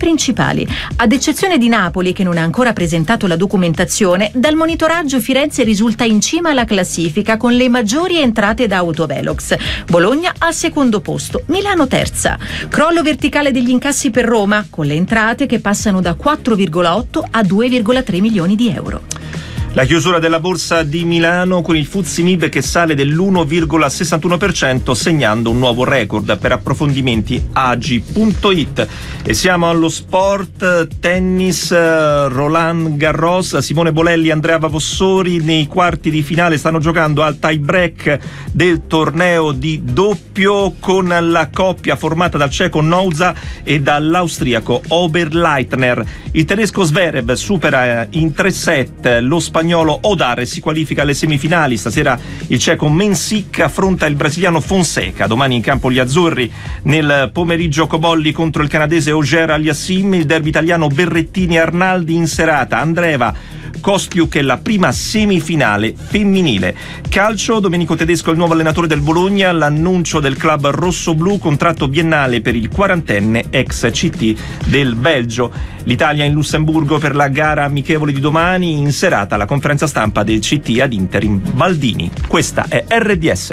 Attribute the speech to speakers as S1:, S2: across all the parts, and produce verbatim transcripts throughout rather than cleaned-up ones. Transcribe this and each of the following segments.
S1: principali. Ad eccezione di Napoli, che non ha ancora presentato la documentazione, dal monitoraggio Firenze risulta in cima alla classifica con le maggiori entrate da autovelox. Bologna al secondo posto, Milano terza. Crollo verticale degli incassi per Roma, con le entrate che passano da quattro virgola otto a due virgola tre milioni di euro.
S2: La chiusura della borsa di Milano con il F T S E M I B che sale dell'uno virgola sessantuno per cento, segnando un nuovo record. Per approfondimenti agi punto it. E siamo allo sport, tennis, Roland Garros, Simone Bolelli, Andrea Vavossori nei quarti di finale stanno giocando al tie break del torneo di doppio con la coppia formata dal ceco Nouza e dall'austriaco Oberleitner. Il tedesco Zverev supera in tre set lo spagnolo Odar e si qualifica alle semifinali. Stasera il ceco Mensik affronta il brasiliano Fonseca. Domani in campo gli azzurri. Nel pomeriggio Cobolli contro il canadese Auger Aliassime, il derby italiano Berrettini Arnaldi in serata. Andreeva Kostiuk è la prima semifinale femminile. Calcio, Domenico Tedesco è il nuovo allenatore del Bologna, l'annuncio del club rossoblu, contratto biennale per il quarantenne ex C T del Belgio. L'Italia in Lussemburgo per la gara amichevole di domani, in serata la conferenza stampa del C T ad Interim Baldini. Questa è R D S.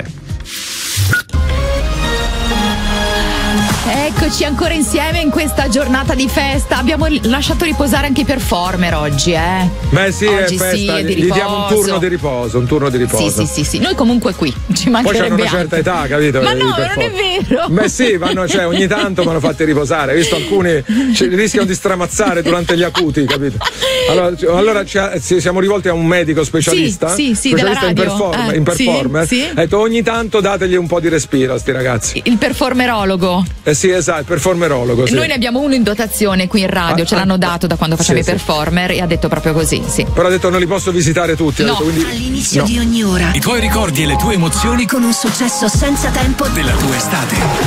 S3: Eccoci ancora insieme in questa giornata di festa. Abbiamo lasciato riposare anche i performer oggi, eh?
S4: Beh sì,
S3: oggi
S4: è festa,
S3: sì, è di
S4: gli
S3: riposo.
S4: diamo un turno di riposo, un turno di riposo.
S3: Sì, sì, sì, sì. Noi comunque qui ci
S4: Poi
S3: mancherebbe
S4: c'hanno una
S3: altro.
S4: certa età, capito?
S3: Ma
S4: i
S3: no, non è
S4: performer.
S3: vero.
S4: Beh sì, vanno, cioè, ogni tanto vanno fatti riposare. Hai visto alcuni ci, rischiano di stramazzare durante gli acuti, capito? Allora, cioè, allora ci, siamo rivolti a un medico specialista,
S3: sì, sì, sì,
S4: specialista
S3: della
S4: in,
S3: radio.
S4: perform-
S3: Eh,
S4: in performer.
S3: sì, sì.
S4: Ha detto ogni tanto dategli un po' di respiro a sti ragazzi.
S3: Il performerologo.
S4: Eh sì, esatto, il performerologo. Sì.
S3: Noi ne abbiamo uno in dotazione qui in radio,
S4: Ah,
S3: ce l'hanno dato da quando facciamo
S4: sì,
S3: i performer e ha detto proprio così, sì.
S4: Però ha detto non li posso visitare tutti. Ha
S3: No.
S4: detto, quindi,
S5: All'inizio
S4: no.
S5: di ogni ora,
S6: I tuoi ricordi e le tue emozioni
S5: con un successo senza tempo
S6: della tua estate.